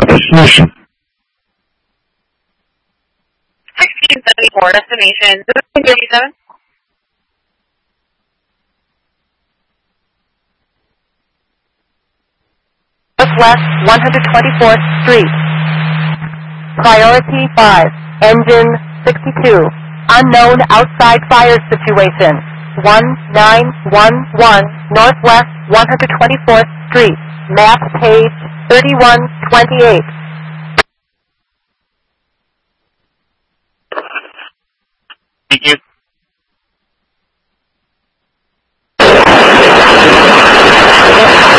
destination. 1674, destination 37. Northwest 124th Street. Priority 5. Engine 62. Unknown outside fire situation. 1911 Northwest 124th Street. Map page 3128. Thank you.